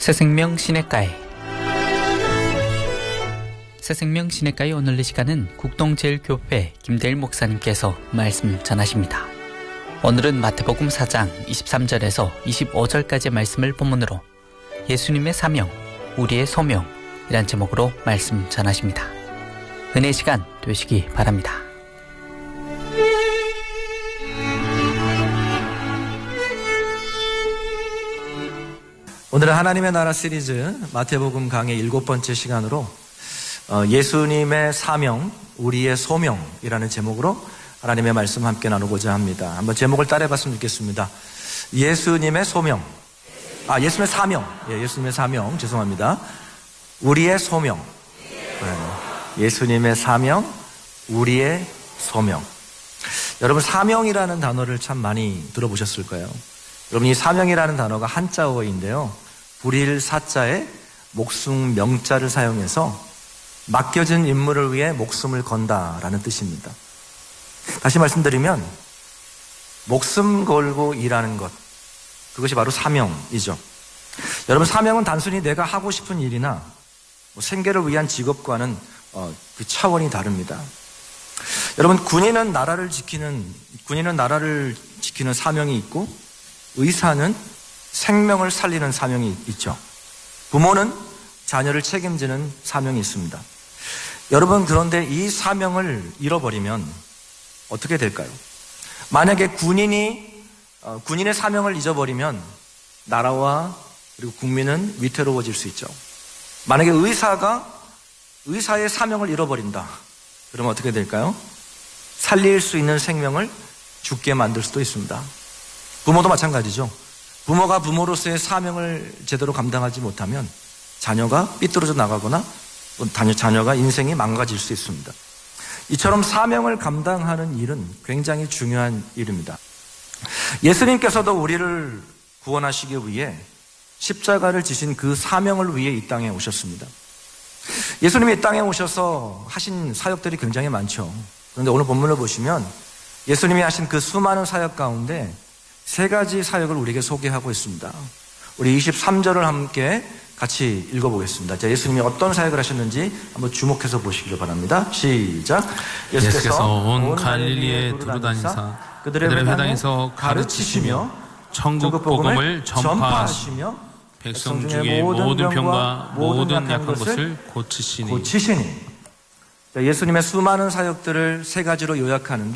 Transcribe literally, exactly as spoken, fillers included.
새생명 시냇가에 새생명 시냇가에 오늘 이 시간은 국동제일교회 김대일 목사님께서 말씀 전하십니다. 오늘은 마태복음 사 장 이십삼 절에서 이십오 절까지의 말씀을 본문으로 예수님의 사명, 우리의 소명이란 제목으로 말씀 전하십니다. 은혜 시간 되시기 바랍니다. 오늘은 하나님의 나라 시리즈 마태복음 강의 일곱 번째 시간으로 예수님의 사명, 우리의 소명이라는 제목으로 하나님의 말씀 함께 나누고자 합니다. 한번 제목을 따라해봤으면 좋겠습니다. 예수님의 소명, 아 예수님의 사명, 예, 예수님의 사명, 죄송합니다. 우리의 소명, 네, 예수님의 사명, 우리의 소명. 여러분, 사명이라는 단어를 참 많이 들어보셨을 거예요. 여러분, 이 사명이라는 단어가 한자어인데요, 불일 사자에 목숨 명자를 사용해서 맡겨진 임무를 위해 목숨을 건다라는 뜻입니다. 다시 말씀드리면 목숨 걸고 일하는 것, 그것이 바로 사명이죠. 여러분, 사명은 단순히 내가 하고 싶은 일이나 뭐 생계를 위한 직업과는 어, 그 차원이 다릅니다. 여러분, 군인은 나라를 지키는 군인은 나라를 지키는 사명이 있고, 의사는 생명을 살리는 사명이 있죠. 부모는 자녀를 책임지는 사명이 있습니다. 여러분, 그런데 이 사명을 잃어버리면 어떻게 될까요? 만약에 군인이 어, 군인의 사명을 잊어버리면 나라와 그리고 국민은 위태로워질 수 있죠. 만약에 의사가 의사의 사명을 잃어버린다, 그러면 어떻게 될까요? 살릴 수 있는 생명을 죽게 만들 수도 있습니다. 부모도 마찬가지죠. 부모가 부모로서의 사명을 제대로 감당하지 못하면 자녀가 삐뚤어져 나가거나 자녀가 인생이 망가질 수 있습니다. 이처럼 사명을 감당하는 일은 굉장히 중요한 일입니다. 예수님께서도 우리를 구원하시기 위해 십자가를 지신 그 사명을 위해 이 땅에 오셨습니다. 예수님이 이 땅에 오셔서 하신 사역들이 굉장히 많죠. 그런데 오늘 본문을 보시면 예수님이 하신 그 수많은 사역 가운데 세 가지 사역을 우리에게 소개하고 있습니다. 우리 이십삼 절을 함께 같이 읽어보겠습니다. 자, 예수님이 어떤 사역을 하셨는지 한번 주목해서 보시기를 바랍니다. 시작. 예수께서, 예수께서 온 갈릴리에 두루다니사 그들의, 그들의 회당에서 가르치시며 천국 복음을 전파하시며 백성 중에 모든 병과 모든 약한 것을 고치시니. 고치시니. 자, 예수님의 수많은 사역들을 세 가지로 요약하는데